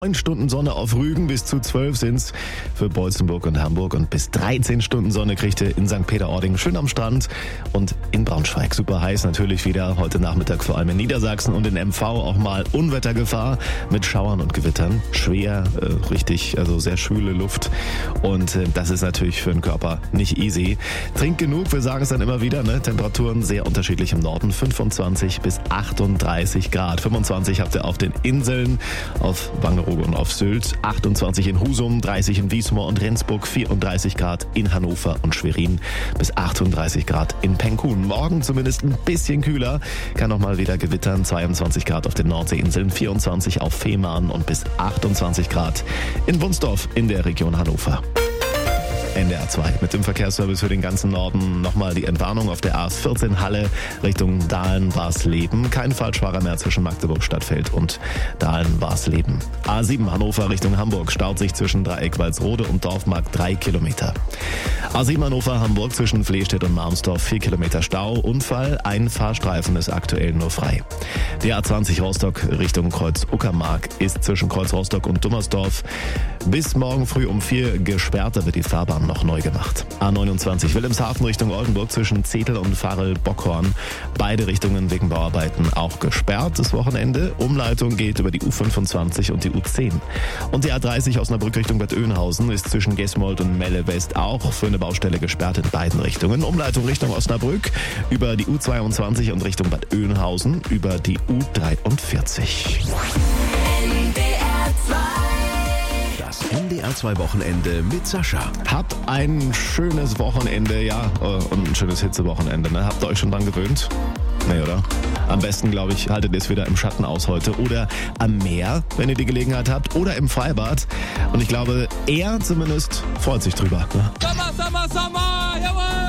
9 Stunden Sonne auf Rügen, bis zu 12 sind's für Boitzenburg und Hamburg und bis 13 Stunden Sonne kriegt ihr in St. Peter-Ording schön am Strand und in Braunschweig. Super heiß natürlich wieder heute Nachmittag, vor allem in Niedersachsen und in MV auch mal Unwettergefahr mit Schauern und Gewittern. Schwer, richtig, also sehr schwüle Luft und das ist natürlich für den Körper nicht easy. Trinkt genug, wir sagen es dann immer wieder, ne? Temperaturen sehr unterschiedlich im Norden, 25 bis 38 Grad. 25 habt ihr auf den Inseln, auf Wangerooge und auf Sylt, 28 in Husum, 30 in Wiesmoor und Rendsburg, 34 Grad in Hannover und Schwerin, bis 38 Grad in Penkun. Morgen zumindest ein bisschen kühler, kann auch mal wieder gewittern, 22 Grad auf den Nordseeinseln, 24 auf Fehmarn und bis 28 Grad in Wunsdorf in der Region Hannover. NDR 2 mit dem Verkehrsservice für den ganzen Norden. Nochmal die Entwarnung auf der A14 Halle Richtung Dahlen-Warsleben. Kein Falschfahrer mehr zwischen Magdeburg-Stadtfeld und Dahlen-Warsleben. A7 Hannover Richtung Hamburg staut sich zwischen Dreieck Walsrode und Dorfmarkt 3 Kilometer. A7 Hannover Hamburg zwischen Flehstedt und Marmsdorf 4 Kilometer Stau. Unfall, ein Fahrstreifen ist aktuell nur frei. Die A20 Rostock Richtung Kreuz Uckermark ist zwischen Kreuz Rostock und Dummersdorf bis morgen früh um 4 gesperrt. Da wird die Fahrbahn noch neu gemacht. A29 Wilhelmshaven Richtung Oldenburg zwischen Zetel und Varel-Bockhorn. Beide Richtungen wegen Bauarbeiten auch gesperrt. Das Wochenende. Umleitung geht über die U25 und die U10. Und die A30 Osnabrück Richtung Bad Oeynhausen ist zwischen Gesmold und Melle West auch für eine Baustelle gesperrt in beiden Richtungen. Umleitung Richtung Osnabrück über die U22 und Richtung Bad Oeynhausen über die U43. NDR 2 Wochenende mit Sascha. Habt ein schönes Wochenende, ja, und ein schönes Hitzewochenende, ne? Habt ihr euch schon dran gewöhnt? Nee, oder? Am besten, glaube ich, haltet ihr es wieder im Schatten aus heute oder am Meer, wenn ihr die Gelegenheit habt, oder im Freibad. Und ich glaube, er zumindest freut sich drüber. Ne? Sommer, Sommer, Sommer, jawohl!